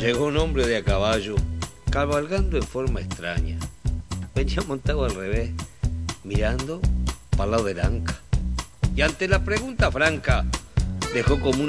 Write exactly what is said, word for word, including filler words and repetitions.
Llegó un hombre de a caballo, cabalgando en forma extraña. Venía montado al revés, mirando para el lado del anca. Y ante la pregunta franca, dejó como una